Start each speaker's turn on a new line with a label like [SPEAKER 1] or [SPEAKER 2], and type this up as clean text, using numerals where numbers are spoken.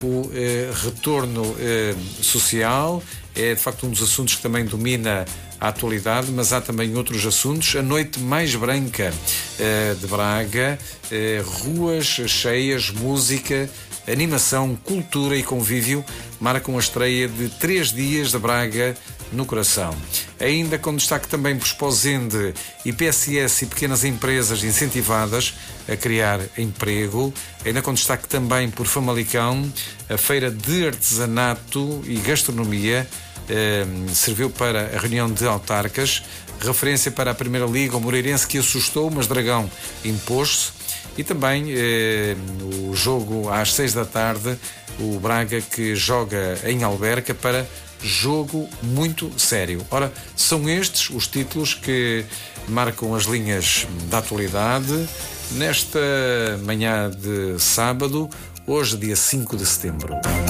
[SPEAKER 1] O retorno social é de facto um dos assuntos que também domina a atualidade, mas há também outros assuntos. A noite mais branca de Braga, ruas cheias, música, animação, cultura e convívio marcam a estreia de 3 dias de Braga no coração. Ainda com destaque também por Esposende e PSS e pequenas empresas incentivadas a criar emprego. Ainda com destaque também por Famalicão, a feira de artesanato e gastronomia serviu para a reunião de autarcas, referência para a Primeira Liga, o Moreirense que assustou, mas Dragão impôs-se. E também o jogo às 6 da tarde, o Braga que joga em Alverca para jogo muito sério. Ora, são estes os títulos que marcam as linhas da atualidade nesta manhã de sábado, hoje dia 5 de setembro.